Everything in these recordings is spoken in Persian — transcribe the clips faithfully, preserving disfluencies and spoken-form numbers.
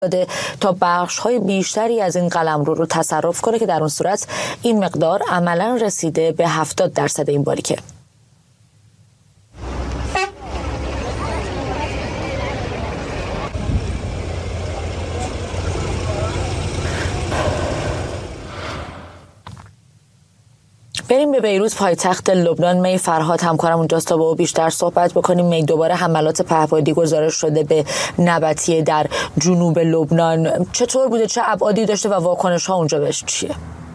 داده تا بخش‌های بیشتری از این قلمرو رو تصرف کنه که در اون صورت این مقدار عملاً رسیده به هفتاد درصد این باریکه. بریم به بیروت پایتخت لبنان. می فرهاد همکارم اونجاست تا با او بیشتر صحبت بکنیم. می دوباره حملات پهپادی گزارش شده به نبطیه در جنوب لبنان. چطور بوده؟ چه ابعادی داشته و واکنش ها اونجا بهش چیه؟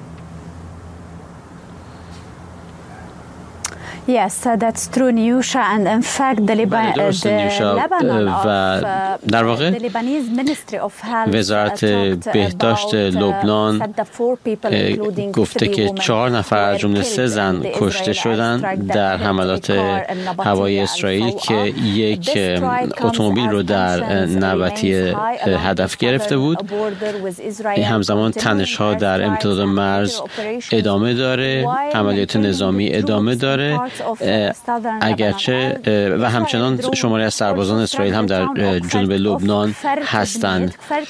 Yes, that's true, Niyusha, and in fact the Lebanon و در واقع وزارت بهداشت لبنان گفته که چهار نفر از جمله سه زن کشته شدند در حملات هوایی اسرائیل که یک اتومبیل رو در نبطیه هدف گرفته بود. همزمان تنش‌ها در امتداد مرز ادامه داره، عملیات نظامی ادامه داره، اگرچه و همچنان شماری از سربازان اسرائیل هم در جنوب لبنان هستند.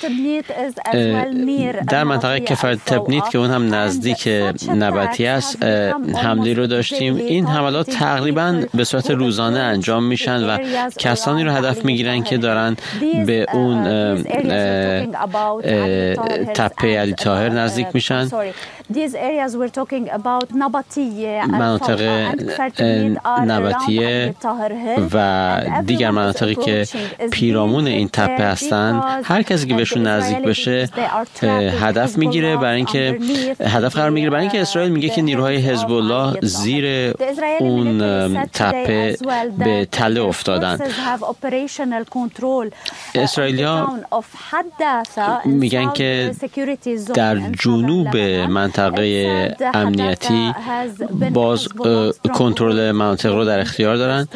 در منطقه کفر تبنیت که اون هم نزدیک نبطیه است حمله رو داشتیم. این حملات تقریبا به صورت روزانه انجام میشن و کسانی رو هدف میگیرن که دارن به اون تپه علی طاهر نزدیک میشن. مناطق نبطیه و دیگر مناطقی که پیرامون این تپه هستند، هر کسی که بهشون نزدیک بشه هدف میگیره برای اینکه هدف قرار میگیره برای اینکه اسرائیل میگه که نیروهای حزب الله زیر اون تپه به تله افتادن. اسرائیلیا میگن که در جنوب منطقه امنیتی باز کنترل مناطق رو در اختیار دارن،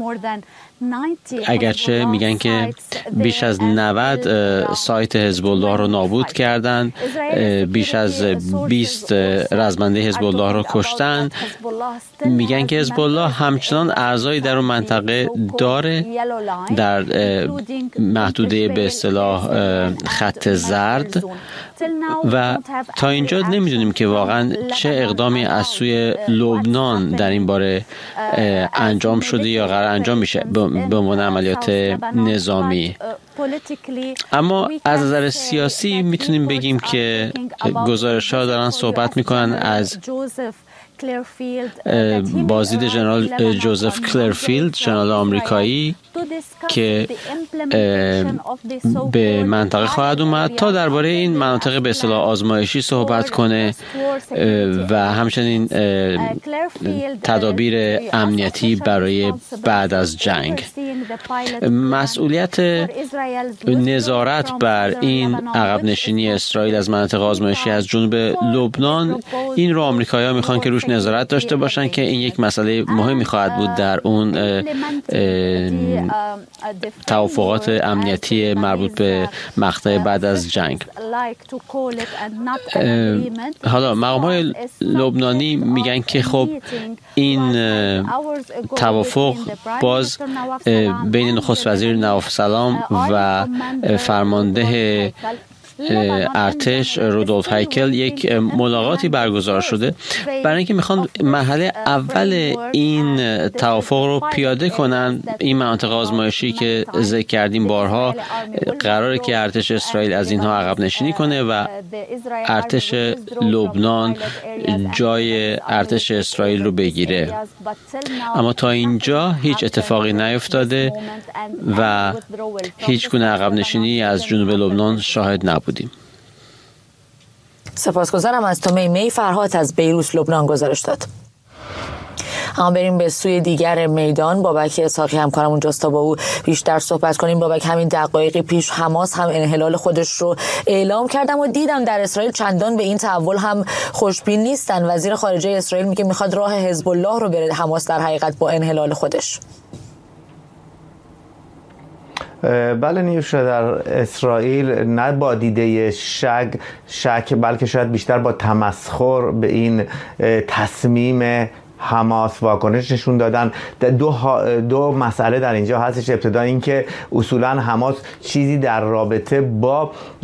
اگرچه میگن که بیش از نود سایت حزب الله رو نابود کردن، بیش از بیست رزمنده حزب الله رو کشتن. میگن که حزب الله همچنان اعضایی در اون منطقه داره در محدوده به اصطلاح خط زرد و تا اینجا نمیدونیم که واقعا چه اقدامی از سوی لبنان در این باره انجام شده یا قرار انجام میشه به عنوان عملیات نظامی. اما از نظر سیاسی میتونیم بگیم که گزارش‌ها دارن صحبت میکنن از بازدید ژنرال جوزف کلرفیلد، ژنرال آمریکایی که به منطقه خواهد اومد تا درباره این مناطق به اصطلاح آزمایشی صحبت کنه و همچنین تدابیر امنیتی برای بعد از جنگ. مسئولیت نظارت بر این عقب نشینی اسرائیل از مناطق آزمایشی از جنوب لبنان، این رو آمریکایی‌ها میخوان که روش نظارت داشته باشن که این یک مسئله مهمی خواهد بود در اون توافقات امنیتی مربوط به مقطع بعد از جنگ. حالا مقام‌های لبنانی میگن که خب این توافق باز بین نخست وزیر نواف سلام و فرمانده ارتش رودولف هایکل یک ملاقاتی برگزار شده برای اینکه میخوان مرحله اول این توافق رو پیاده کنن. این مناطق آزمایشی که ذکر کردیم بارها قراره که ارتش اسرائیل از اینها عقب نشینی کنه و ارتش لبنان جای ارتش اسرائیل رو بگیره. اما تا اینجا هیچ اتفاقی نیفتاده و هیچ گونه عقب نشینی از جنوب لبنان شاهد نبود. بودیم. سپاسگزارم از تو می. می فرهاد از بیروت لبنان گزارش داد. اما بریم به سوی دیگر میدان. بابک اسحاقی همکارم اونجاست تا با او بیشتر صحبت کنیم. بابک، همین دقایقی پیش حماس هم انحلال خودش رو اعلام کردم و دیدم در اسرائیل چندان به این تحول هم خوشبین نیستن. وزیر خارجه اسرائیل میگه میخواد راه حزب الله رو بره حماس در حقیقت با انحلال خودش. بله نیوشا، در اسرائیل نه با دیده شک شک بلکه شاید بیشتر با تمسخر به این تصمیم حماس واکنش نشون دادن. دو, دو مسئله در اینجا هستش. ابتدا این که اصولا حماس چیزی در رابطه با